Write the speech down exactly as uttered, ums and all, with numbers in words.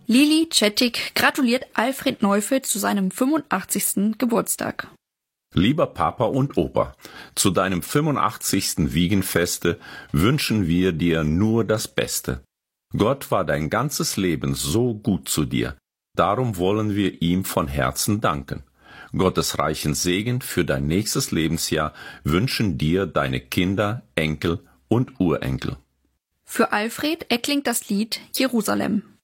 Lili Czettik gratuliert Alfred Neufeld zu seinem fünfundachtzigsten Geburtstag. Lieber Papa und Opa, zu deinem fünfundachtzigsten Wiegenfeste wünschen wir dir nur das Beste. Gott war dein ganzes Leben so gut zu dir. Darum wollen wir ihm von Herzen danken. Gottes reichen Segen für dein nächstes Lebensjahr wünschen dir deine Kinder, Enkel und Urenkel. Für Alfred erklingt das Lied Jerusalem.